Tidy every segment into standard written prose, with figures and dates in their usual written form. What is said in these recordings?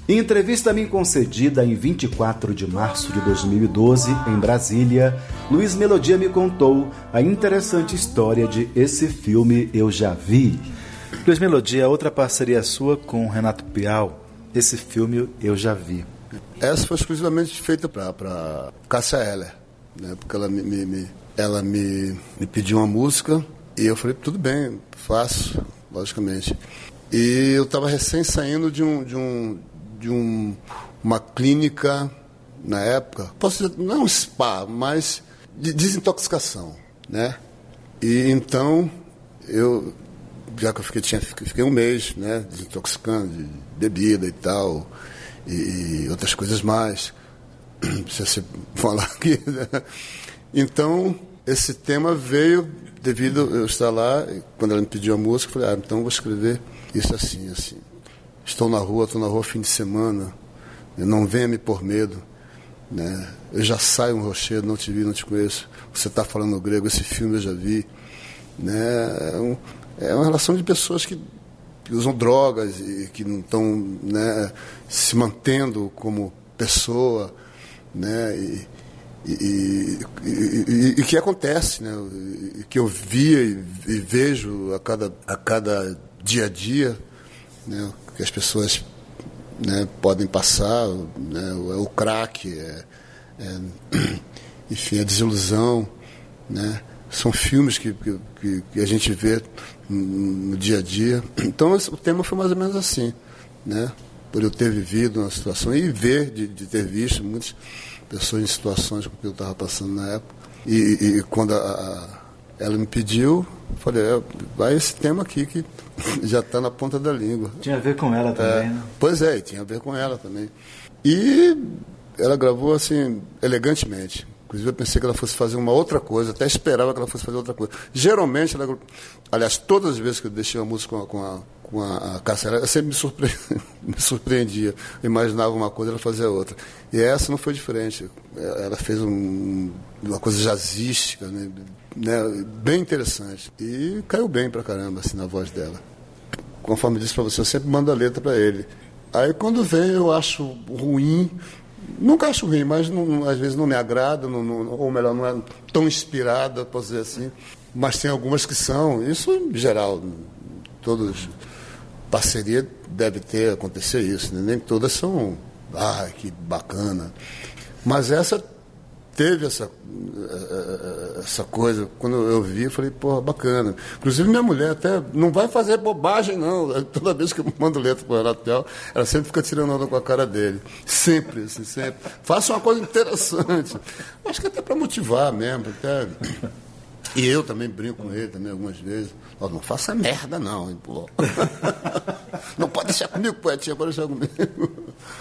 Em entrevista a mim concedida em 24 de março de 2012, em Brasília, Luiz Melodia me contou a interessante história de Esse Filme Eu Já Vi. Luiz Melodia, outra parceria sua com Renato Piau, Esse Filme Eu Já Vi. Essa foi exclusivamente feita para Cássia Eller, né? Porque ela me pediu uma música e eu falei, tudo bem, faço, logicamente. E eu estava recém saindo de uma clínica, na época, posso dizer, não um spa, mas de desintoxicação, né? E então, já que eu fiquei um mês, né, desintoxicando, de bebida e tal, e outras coisas mais, não precisa se falar aqui, né? Então, esse tema veio devido eu estar lá, e quando ela me pediu a música, eu falei, então eu vou escrever isso assim. Estou na rua fim de semana, não venha me pôr medo, né? Eu já saio um rochedo, não te vi, não te conheço. Você está falando grego, esse filme eu já vi, né? É uma relação de pessoas que usam drogas e que não estão, né, se mantendo como pessoa, né? E que acontece, né? E que eu via e vejo a cada dia a dia, né? Que as pessoas, né, podem passar, né? O crack, enfim, a desilusão, né? São filmes que a gente vê no dia a dia. Então o tema foi mais ou menos assim, né? Por eu ter vivido uma situação e ver, de ter visto muitas pessoas em situações com que eu estava passando na época. E quando ela me pediu, eu falei, vai esse tema aqui que já está na ponta da língua. Tinha a ver com ela também, né? Pois é, tinha a ver com ela também. E ela gravou assim, elegantemente. Inclusive eu pensei que ela fosse fazer uma outra coisa, até esperava que ela fosse fazer outra coisa. Geralmente, aliás, todas as vezes que eu deixei uma música com a Cássia, ela sempre me surpreendia. Eu imaginava uma coisa, ela fazia outra. E essa não foi diferente. Ela fez uma coisa jazzística, né, bem interessante. E caiu bem pra caramba, assim, na voz dela. Conforme disse pra você, eu sempre mando a letra pra ele. Aí quando vem eu acho ruim, nunca acho ruim, mas às vezes não me agrada, ou melhor, não é tão inspirada, posso dizer assim. Mas tem algumas que são, isso em geral, todos, parceria deve acontecer isso, né? Nem todas são, que bacana. Mas essa teve essa coisa, quando eu vi, eu falei, bacana. Inclusive minha mulher até não vai fazer bobagem, não. Toda vez que eu mando letra para o Renato Piau, ela sempre fica tirando onda com a cara dele. Sempre, assim, sempre. Faça uma coisa interessante. Acho que até para motivar mesmo, até. E eu também brinco com ele também algumas vezes. Não faça merda, não, hein, pô. Não pode deixar comigo, poetinha, pode deixar comigo.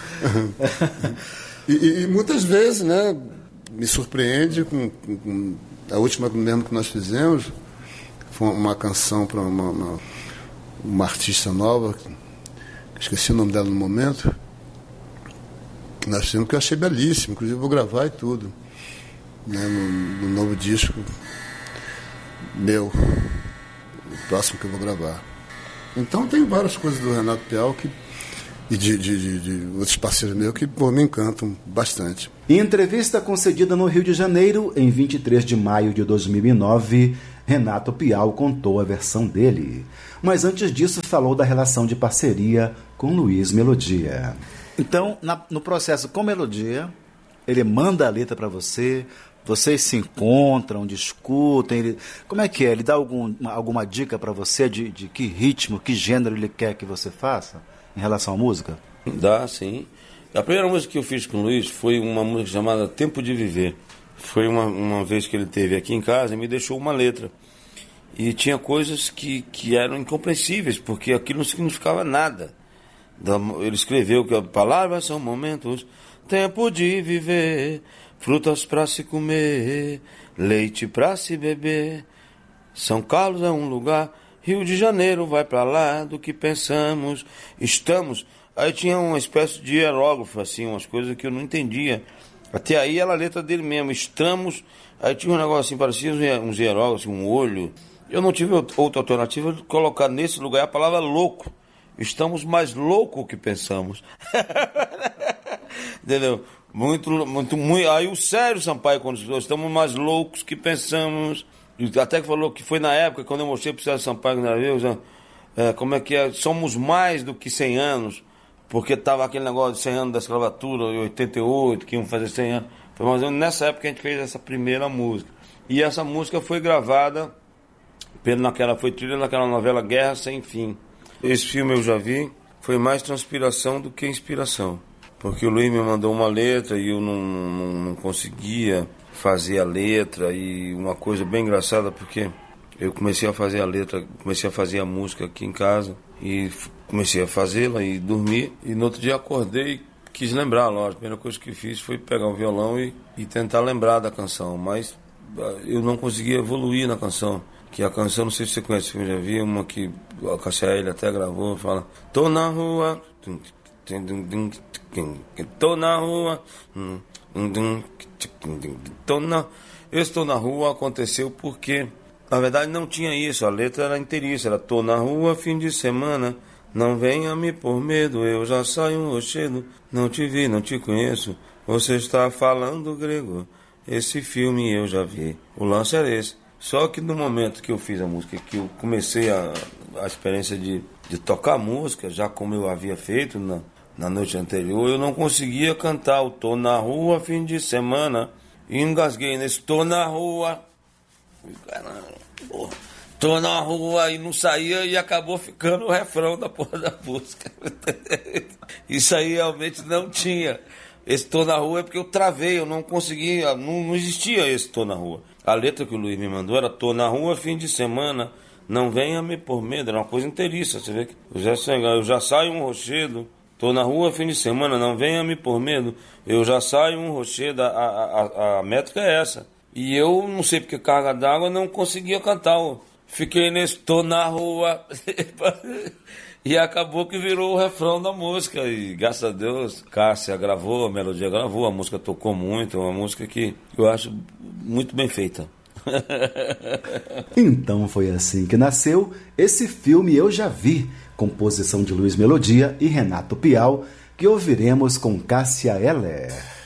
E muitas vezes, né, me surpreende com a última mesmo que nós fizemos, foi uma canção para uma artista nova, esqueci o nome dela no momento, que nós fizemos, que eu achei belíssimo, inclusive vou gravar e tudo, né, no novo disco meu, o próximo que eu vou gravar. Então tem várias coisas do Renato Piau e de outros parceiros meus que, me encantam bastante. Em entrevista concedida no Rio de Janeiro, em 23 de maio de 2009, Renato Piau contou a versão dele. Mas antes disso, falou da relação de parceria com Luiz Melodia. Então, no processo com Melodia, ele manda a letra para você, vocês se encontram, discutem, como é que é? Ele dá alguma dica para você de que ritmo, que gênero ele quer que você faça em relação à música? Dá, sim. A primeira música que eu fiz com o Luiz foi uma música chamada Tempo de Viver. Foi uma vez que ele esteve aqui em casa e me deixou uma letra. E tinha coisas que eram incompreensíveis, porque aquilo não significava nada. Ele escreveu que palavras são momentos, tempo de viver, frutas para se comer, leite para se beber. São Carlos é um lugar, Rio de Janeiro vai para lá do que pensamos, estamos. Aí tinha uma espécie de hierógrafo, assim, umas coisas que eu não entendia. Até aí era a letra dele mesmo, estamos. Aí tinha um negócio assim, parecia uns hierógrafos, um olho. Eu não tive outra alternativa de colocar nesse lugar a palavra louco. estamos mais loucos que pensamos. Entendeu? Muito. Aí o Sérgio Sampaio, quando falou, estamos mais loucos que pensamos. E até que falou que foi na época, quando eu mostrei para o Sérgio Sampaio, como é que é? Somos mais do que 100 anos, porque estava aquele negócio de 100 anos da escravatura, em 88, que iam fazer 100 anos. Foi mais ou menos nessa época que a gente fez essa primeira música. E essa música foi gravada, foi trilha naquela novela Guerra Sem Fim. Esse filme eu já vi, foi mais transpiração do que inspiração. Porque o Luiz me mandou uma letra e eu não conseguia fazer a letra. E uma coisa bem engraçada, porque eu comecei a fazer a letra, comecei a fazer a música aqui em casa. E comecei a fazê-la e dormi. E no outro dia acordei, quis lembrar, lógico. A primeira coisa que fiz foi pegar um violão e tentar lembrar da canção. Mas eu não conseguia evoluir na canção. Que a canção, não sei se você conhece, eu já vi uma que a Cássia Eller até gravou, fala: tô na rua, tô na rua, eu estou na rua, aconteceu porque, na verdade não tinha isso, a letra era inteiriça, era: tô na rua, fim de semana, não venha me por medo, eu já saio um rochedo, não te vi, não te conheço, você está falando grego, esse filme eu já vi, o lance era esse. Só que no momento que eu fiz a música, que eu comecei a experiência de tocar música, já como eu havia feito na noite anterior, eu não conseguia cantar o tô na rua, fim de semana, e engasguei nesse tô na rua, tô na rua, e não saía, e acabou ficando o refrão da porra da música. Isso aí realmente não tinha. Esse tô na rua é porque eu travei, eu não conseguia, não existia esse tô na rua. A letra que o Luiz me mandou era: tô na rua, fim de semana, não venha me por medo. Era uma coisa inteiriça, você vê que eu já saio um rochedo. Tô na rua, fim de semana, não venha me por medo. Eu já saio um rochedo, a métrica é essa. E eu, não sei porque carga d'água, não conseguia cantar. Fiquei nesse tô na rua. E acabou que virou o refrão da música. E graças a Deus, Cássia gravou, a melodia gravou, a música tocou muito. É uma música que eu acho muito bem feita. Então foi assim que nasceu esse filme Eu Já Vi, composição de Luiz Melodia e Renato Pial, que ouviremos com Cássia Eller.